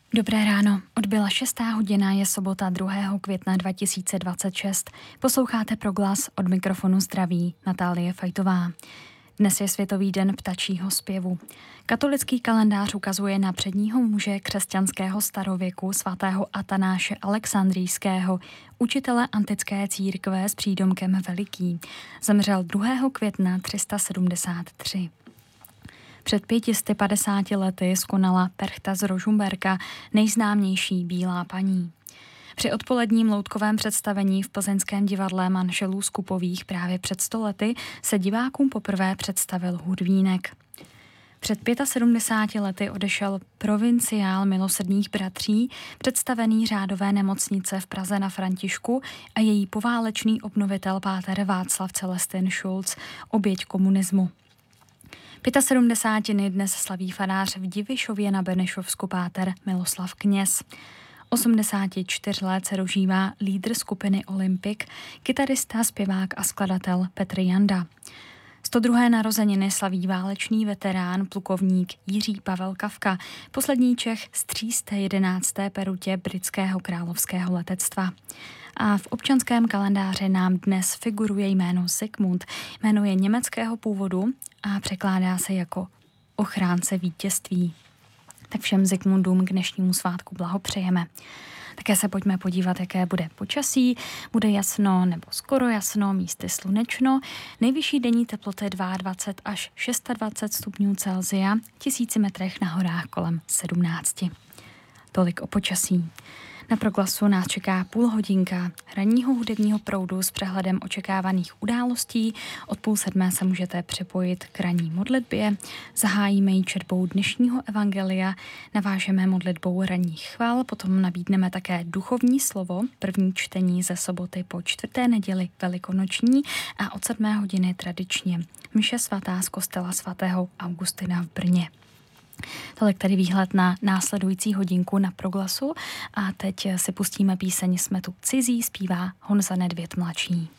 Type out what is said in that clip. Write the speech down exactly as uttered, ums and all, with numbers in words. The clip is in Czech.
Dobré ráno, odbyla šestá hodina, je sobota druhého května dva tisíce dvacet šest. Posloucháte Proglas, od mikrofonu zdraví Natálie Fajtová. Dnes je Světový den ptačího zpěvu. Katolický kalendář ukazuje na předního muže křesťanského starověku svatého Atanáše Alexandrijského, učitele antické církve s přídomkem Veliký. Zemřel druhého května tři sta sedmdesát tři. Před pětisty padesáti lety skonala Perchta z Rožumberka, nejznámější bílá paní. Při odpoledním loutkovém představení v plzeňském divadle Manželů Skupových právě před sto lety se divákům poprvé představil Hudvínek. Před sedmdesáti pěti lety odešel provinciál Milosrdných bratří, představený řádové nemocnice v Praze na Františku, a její poválečný obnovitel páter Václav Celestin Schulz, oběť komunismu. sedmdesátiny dnes slaví farář v Divišově na Benešovsku páter Miloslav Kněz. osmdesát čtyři let se dožívá lídr skupiny Olympik, kytarista, zpěvák a skladatel Petr Janda. sto druhé narozeniny slaví válečný veterán plukovník Jiří Pavel Kafka, poslední Čech z tří set jedenácté perutě britského královského letectva. A v občanském kalendáři nám dnes figuruje jméno Zikmund. Jméno je německého původu a překládá se jako ochránce vítězství. Tak všem Zikmundům k dnešnímu svátku blahopřejeme. Také se pojďme podívat, jaké bude počasí. Bude jasno nebo skoro jasno, místy slunečno. Nejvyšší denní teploty dvacet dva až dvacet šest stupňů Celsia, tisíci metrech na horách kolem sedmnácti. Tolik o počasí. Na Proglasu nás čeká půl hodinka ranního hudebního proudu s přehledem očekávaných událostí. Od půl sedmé se můžete připojit k ranní modlitbě. Zahájíme ji četbou dnešního evangelia, navážeme modlitbou ranních chval, potom nabídneme také duchovní slovo, první čtení ze soboty po čtvrté neděli velikonoční a od sedmé hodiny tradičně mše svatá z kostela svatého Augustina v Brně. Tolik tady výhled na následující hodinku na Proglasu a teď si pustíme píseň Jsme tu cizí, zpívá Honza Nedvěd mladší.